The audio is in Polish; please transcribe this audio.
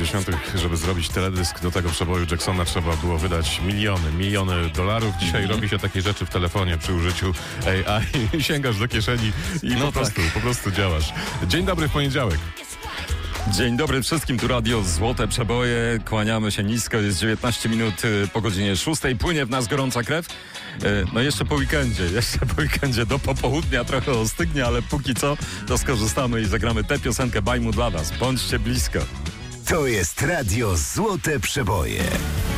80., żeby zrobić teledysk do tego przeboju Jacksona, trzeba było wydać miliony dolarów. Dzisiaj robi się takie rzeczy w telefonie przy użyciu AI. Sięgasz do kieszeni i po prostu działasz. Dzień dobry w poniedziałek. Dzień dobry wszystkim, tu Radio Złote Przeboje. Kłaniamy się nisko, jest 19 minut po godzinie 6. Płynie w nas gorąca krew. No jeszcze po weekendzie do popołudnia trochę ostygnie, ale póki co to skorzystamy i zagramy tę piosenkę Bajmu dla was. Bądźcie blisko. To jest Radio Złote Przeboje.